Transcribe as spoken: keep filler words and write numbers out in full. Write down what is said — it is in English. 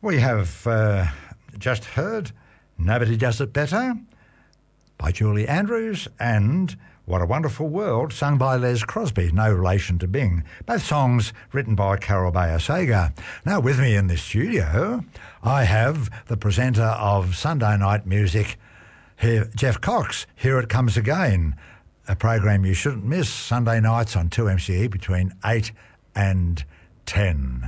We have uh, just heard Nobody Does It Better by Julie Andrews and What a Wonderful World, sung by Les Crosby, no relation to Bing. Both songs written by Carol Bayer Sager. Now with me in the studio, I have the presenter of Sunday Night Music, here, Jeff Cox. Here it comes again, a program you shouldn't miss, Sunday nights on two M C E between eight and ten.